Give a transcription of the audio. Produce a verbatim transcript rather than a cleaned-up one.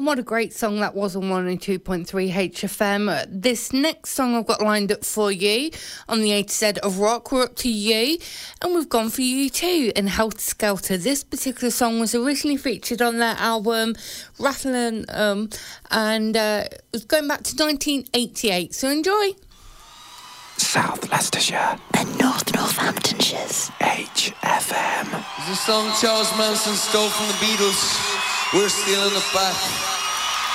And what a great song that was on one oh two point three H F M. This next song I've got lined up for you on the A to Z of Rock. We're up to You, and we've gone for You Too and Helter Skelter. This particular song was originally featured on their album Rattlin', um, and uh, it was going back to nineteen eighty-eight. So enjoy. South Leicestershire and North Northamptonshire's H F M. This is a song Charles Manson stole from the Beatles. We're stealing it back.